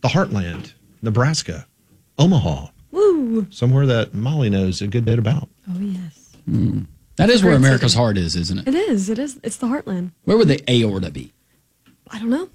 the Heartland, Nebraska, Omaha. Woo! Somewhere that Molly knows a good bit about. Oh, yes. That is where America's heart is, isn't it? It is. It is. It's the heartland. Where would the aorta be? I don't know.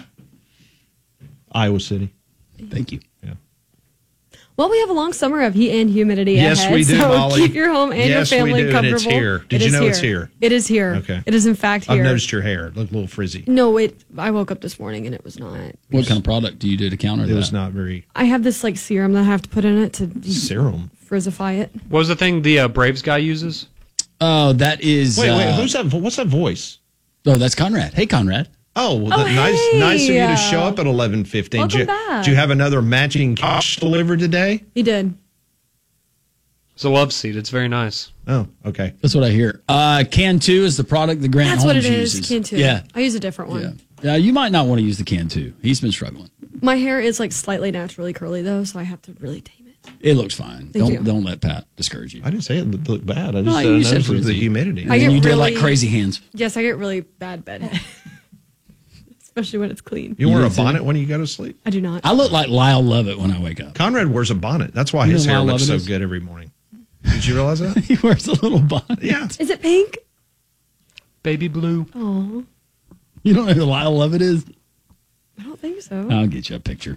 Iowa City. Thank you. Yeah. Well, we have a long summer of heat and humidity ahead. Yes, we do, so Molly. keep your home and your family we do, comfortable. And it's here. Did you know it's here? It is here. Okay. It is, in fact, here. I've noticed your hair. It looked a little frizzy. No, I woke up this morning and it was not. What kind of product do you do to counter that? It was not very... I have this serum that I have to put in it to Serum? frizzify it. What was the thing the Braves guy uses? Oh, that is... Wait, who's that? What's that voice? Oh, that's Conrad. Hey, Conrad. Oh, well, Oh, nice of you to hey. show up at 11:15. Welcome back. Do you have another matching couch delivered today? He did. It's a love seat. It's very nice. Oh, okay. That's what I hear. Can 2 is the product that Grant That's Holmes what it is. uses. Can 2. Yeah. I use a different one. Yeah. You might not want to use the Can 2. He's been struggling. My hair is slightly naturally curly though, so I have to really tame it. It looks fine. Thank you. Don't let Pat discourage you. I didn't say it looked bad. I just No, said you I said noticed it was the frizzy. humidity. I And get you did really- like crazy hands. Yes, I get really bad bedhead. Especially when it's clean. You wear a do too? bonnet when you go to sleep? I do not. I look like Lyle Lovett when I wake up. Conrad wears a bonnet. That's why You his know hair Lyle looks so Lovett is? good every morning. Did you realize that? He wears a little bonnet. Yeah. Is it pink? Baby blue. Oh, You don't know who Lyle Lovett is? I don't think so. I'll get you a picture.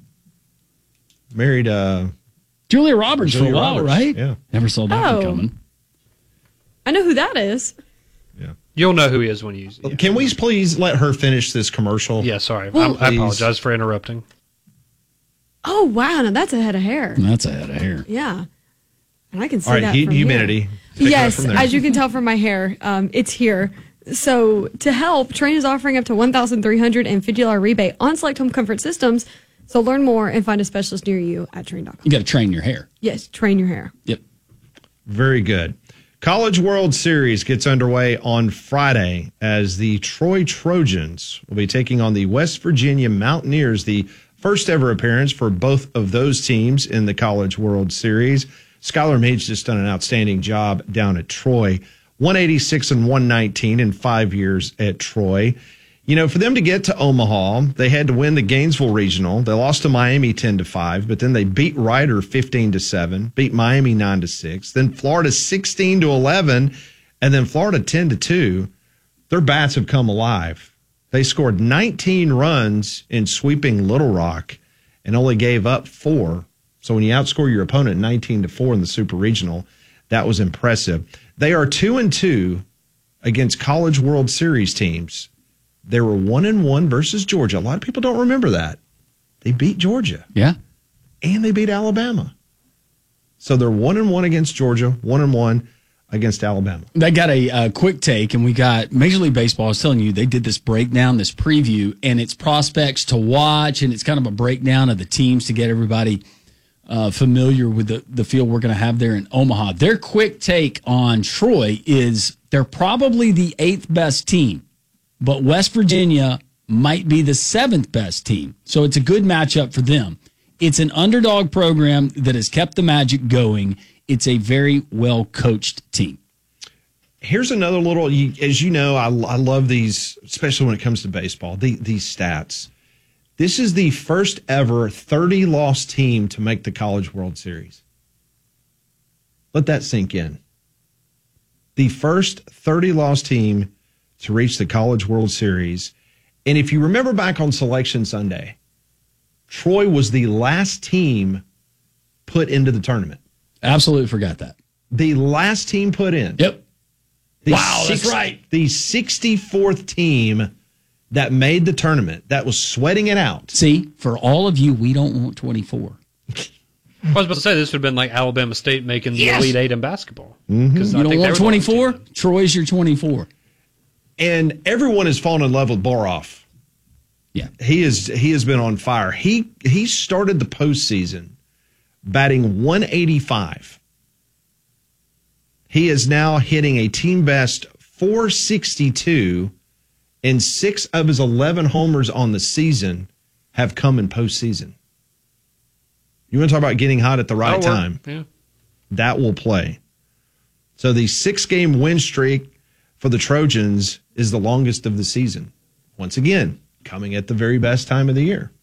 Married Julia Roberts Julia for a while, Roberts, right? yeah. Never saw that one Oh. coming. I know who that is. You'll know who he is when you use it. Can we please let her finish this commercial? Yeah, sorry. Well- I apologize for interrupting. Oh wow, now that's a head of hair. That's a head of hair. Yeah, and I can see All right, that heat from humidity. here. Pick it up Yes, from there. as you can tell from my hair, it's here. So to help, Trane is offering up to $1,350 rebate on select home comfort systems. So learn more and find a specialist near you at Trane.com. You got to train your hair. Yes, train your hair. Yep. Very good. College World Series gets underway on Friday as the Troy Trojans will be taking on the West Virginia Mountaineers, the first ever appearance for both of those teams in the College World Series. Skylar Meade's just done an outstanding job down at Troy. 186 and 119 in 5 years at Troy. You know, for them to get to Omaha, they had to win the Gainesville Regional. They lost to Miami 10-5, but then they beat Ryder 15-7, beat Miami 9-6, then Florida 16-11, and then Florida 10-2. Their bats have come alive. They scored 19 runs in sweeping Little Rock and only gave up 4. So when you outscore your opponent 19-4 in the Super Regional, that was impressive. They are 2-2 against College World Series teams. They were 1-1 versus Georgia. A lot of people don't remember that. They beat Georgia. Yeah. And they beat Alabama. So they're 1-1 against Georgia, 1-1 against Alabama. They got a quick take, and we got Major League Baseball. I was telling you, they did this breakdown, this preview, and it's prospects to watch, and it's kind of a breakdown of the teams to get everybody familiar with the field we're going to have there in Omaha. Their quick take on Troy is they're probably the 8th best team, but West Virginia might be the 7th best team. So it's a good matchup for them. It's an underdog program that has kept the magic going. It's a very well-coached team. Here's another little, as you know, I love these, especially when it comes to baseball, these stats. This is the first ever 30-loss team to make the College World Series. Let that sink in. The first 30-loss team to reach the College World Series. And if you remember back on Selection Sunday, Troy was the last team put into the tournament. Absolutely forgot that. The last team put in. Yep. The That's right. The 64th team that made the tournament, that was sweating it out. See, for all of you, we don't want 24. I was about to say this would have been like Alabama State making the Elite Eight in basketball. You don't want 24? Troy's your 24. And everyone has fallen in love with Boroff. Yeah. He has been on fire. He started the postseason batting 185. He is now hitting a team best 462, and 6 of his 11 homers on the season have come in postseason. You want to talk about getting hot at the right time? Yeah. That will play. So the 6-game win streak for the Trojans is the longest of the season. Once again, coming at the very best time of the year.